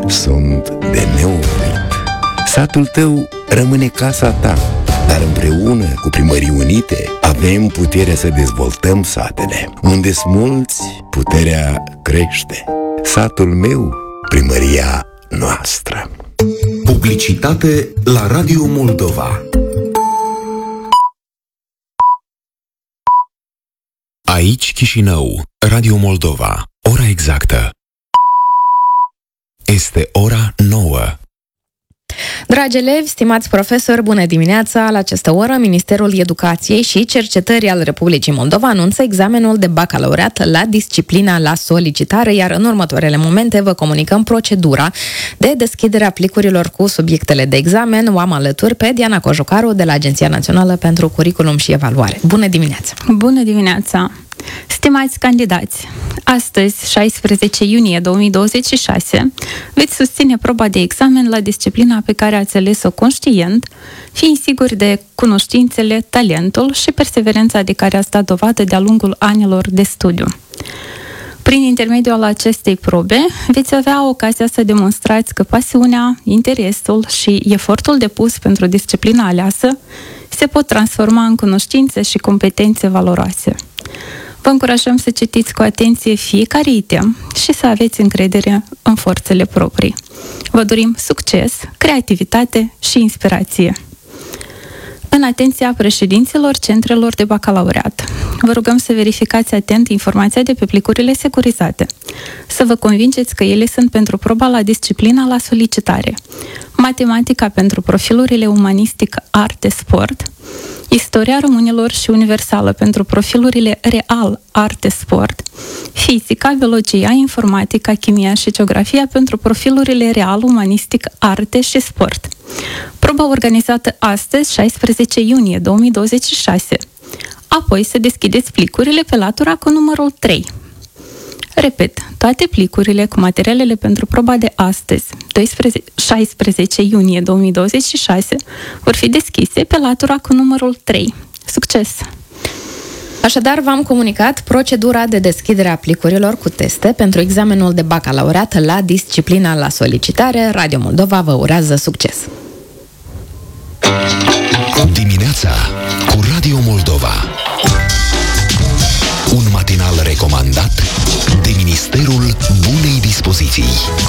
sunt de neoprit. Satul tău rămâne casa ta, dar împreună cu Primării Unite avem puterea să dezvoltăm satele. Unde sunt mulți, puterea crește. Satul meu, primăria noastră. Publicitate la Radio Moldova. Aici Chișinău, Radio Moldova. Ora exactă este ora 9. Dragi elevi, stimați profesori, bună dimineața! La această oră, Ministerul Educației și Cercetării al Republicii Moldova anunță examenul de bacalaureat la disciplina la solicitare, iar în următoarele momente vă comunicăm procedura de deschidere a plicurilor cu subiectele de examen. O am alături pe Diana Cojocaru de la Agenția Națională pentru Curriculum și Evaluare. Bună dimineața! Bună dimineața! Stimați candidați, astăzi, 16 iunie 2026, veți susține proba de examen la disciplina pe care ați ales-o conștient, fiind siguri de cunoștințele, talentul și perseverența de care ați dat dovadă de-a lungul anilor de studiu. Prin intermediul acestei probe, veți avea ocazia să demonstrați că pasiunea, interesul și efortul depus pentru disciplina aleasă se pot transforma în cunoștințe și competențe valoroase. Vă încurajăm să citiți cu atenție fiecare item și să aveți încredere în forțele proprii. Vă dorim succes, creativitate și inspirație. În atenția președinților centrelor de bacalaureat, vă rugăm să verificați atent informația de pe plicurile securizate, să vă convingeți că ele sunt pentru proba la disciplina la solicitare, matematica pentru profilurile umanistic, arte, sport, istoria românilor și universală pentru profilurile real, arte, sport, fizica, biologia, informatica, chimia și geografia pentru profilurile real, umanistic, arte și sport. Proba organizată astăzi, 16 iunie 2026. Apoi să deschideți plicurile pe latura cu numărul 3. Repet, toate plicurile cu materialele pentru proba de astăzi, 16 iunie 2026, vor fi deschise pe latura cu numărul 3. Succes! Așadar, v-am comunicat procedura de deschidere a plicurilor cu teste pentru examenul de bacalaureat la disciplina la solicitare. Radio Moldova vă urează succes! Dimineața cu Radio Moldova. Un matinal recomandat de Ministerul Bunei Dispoziții.